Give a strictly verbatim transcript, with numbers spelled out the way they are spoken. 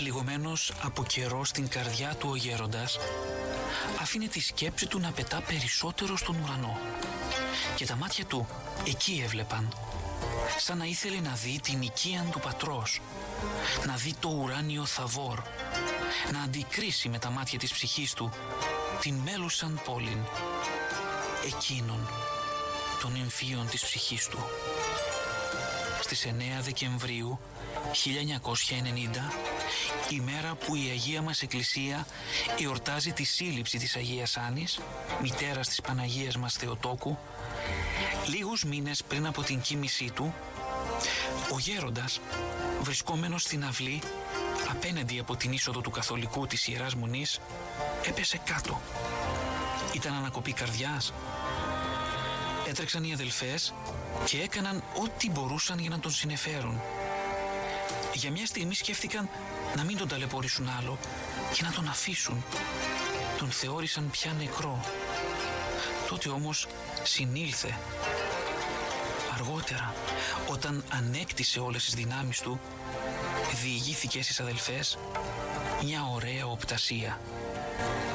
Πληγωμένος από καιρό στην καρδιά του ο γέροντας άφηνε τη σκέψη του να πετά περισσότερο στον ουρανό και τα μάτια του εκεί έβλεπαν, σαν να ήθελε να δει την οικίαν του πατρός, να δει το ουράνιο Θαβόρ, να αντικρίσει με τα μάτια της ψυχής του την μέλουσαν πόλην, εκείνον των νυμφίων της ψυχής του. Στις εννέα Δεκεμβρίου χίλια εννιακόσια ενενήντα, η μέρα που η Αγία μας Εκκλησία εορτάζει τη σύλληψη της Αγίας Άννης, μητέρας της Παναγίας μας Θεοτόκου, λίγους μήνες πριν από την κοίμησή του, ο γέροντας, βρισκόμενος στην αυλή απέναντι από την είσοδο του καθολικού της Ιεράς Μονής, έπεσε κάτω. Ήταν ανακοπή καρδιάς. Έτρεξαν οι αδελφές και έκαναν ό,τι μπορούσαν για να τον συνεφέρουν. Για μια στιγμή σκέφτηκαν να μην τον ταλαιπωρήσουν άλλο και να τον αφήσουν. Τον θεώρησαν πια νεκρό. Τότε όμως συνήλθε. Αργότερα, όταν ανέκτησε όλες τις δυνάμεις του, διηγήθηκε στις αδελφές μια ωραία οπτασία.